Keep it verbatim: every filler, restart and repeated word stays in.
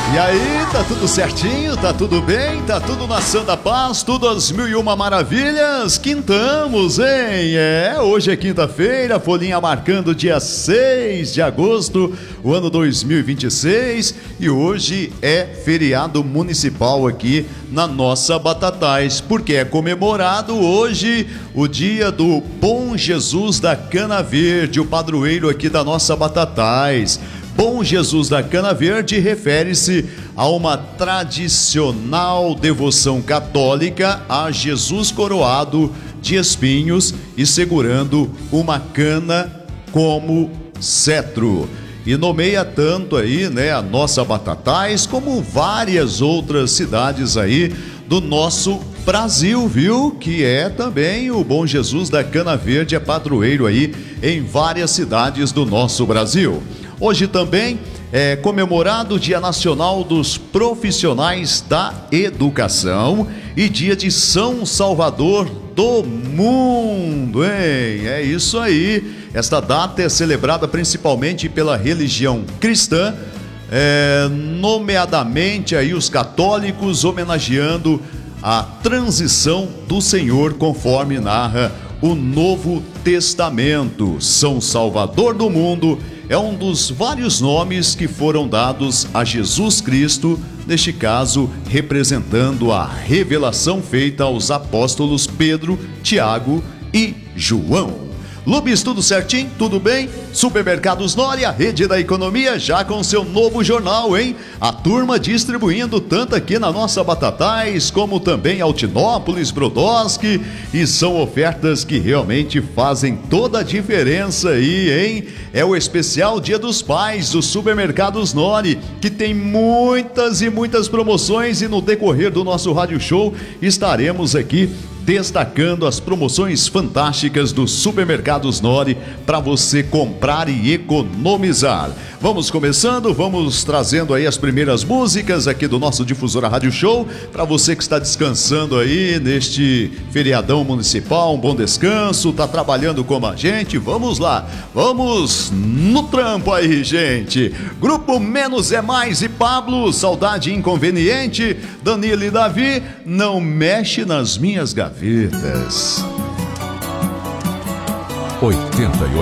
E aí, tá tudo certinho? Tá tudo bem? Tá tudo na santa paz? Tudo às mil e uma maravilhas? Quintamos, hein? É, hoje é quinta-feira, folhinha marcando dia seis de agosto, o ano dois mil e vinte e seis, e hoje é feriado municipal aqui na nossa Batatais, porque é comemorado hoje o dia do Bom Jesus da Cana Verde, o padroeiro aqui da nossa Batatais. Bom Jesus da Cana Verde refere-se a uma tradicional devoção católica a Jesus coroado de espinhos e segurando uma cana como cetro. E nomeia tanto aí, né, a nossa Batatais como várias outras cidades aí do nosso Brasil, viu? Que é também o Bom Jesus da Cana Verde, é padroeiro aí em várias cidades do nosso Brasil. Hoje também é comemorado o Dia Nacional dos Profissionais da Educação e Dia de São Salvador do Mundo, hein? É isso aí. Esta data é celebrada principalmente pela religião cristã, é, nomeadamente aí os católicos, homenageando a transição do Senhor, conforme narra o Novo Testamento. São Salvador do Mundo é um dos vários nomes que foram dados a Jesus Cristo, neste caso representando a revelação feita aos apóstolos Pedro, Tiago e João. Lubes, tudo certinho? Tudo bem? Supermercados Nori, a rede da economia, já com seu novo jornal, hein? A turma distribuindo tanto aqui na nossa Batatais, como também Altinópolis, Brodowski, e são ofertas que realmente fazem toda a diferença aí, hein? É o especial Dia dos Pais do Supermercados Nori, que tem muitas e muitas promoções, e no decorrer do nosso rádio show estaremos aqui destacando as promoções fantásticas dos Supermercados Nori para você comprar e economizar. Vamos começando, vamos trazendo aí as primeiras músicas aqui do nosso Difusora Rádio Show para você que está descansando aí neste feriadão municipal. Um bom descanso, tá trabalhando como a gente. Vamos lá, vamos no trampo aí, gente. Grupo Menos é Mais e Pablo, Saudade Inconveniente, Danilo e Davi, Não Mexe nas Minhas Gavetas. oitenta e oito